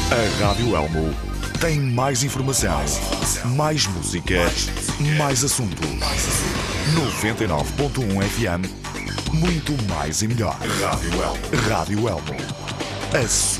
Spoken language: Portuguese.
A Rádio Elmo tem mais informação, mais música, mais assuntos. 99.1 FM, muito mais e melhor. Rádio Elmo.